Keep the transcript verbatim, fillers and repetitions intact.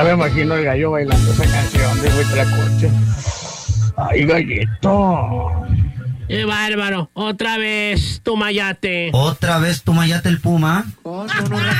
Ya me imagino el gallo bailando esa canción de Huitlacoche. Ay, gallito. ¡Qué bárbaro! Otra vez tu mayate. ¿Otra vez tu mayate el puma?